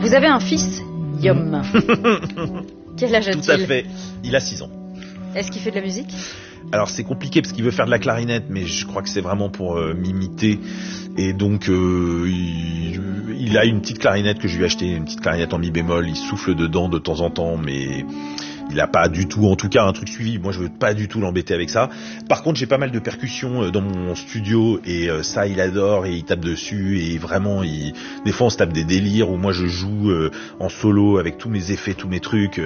Vous avez un fils, Yom. Quel âge a-t-il ? Tout à fait, il a 6 ans. Est-ce qu'il fait de la musique ? Alors c'est compliqué parce qu'il veut faire de la clarinette, mais je crois que c'est vraiment pour m'imiter. Et donc il a une petite clarinette que je lui ai achetée, une petite clarinette en mi bémol. Il souffle dedans de temps en temps, mais il a pas du tout, en tout cas, un truc suivi. Moi, je veux pas du tout l'embêter avec ça. Par contre, j'ai pas mal de percussions dans mon studio et ça, il adore et il tape dessus et vraiment, des fois, on se tape des délires où moi, je joue en solo avec tous mes effets, tous mes trucs.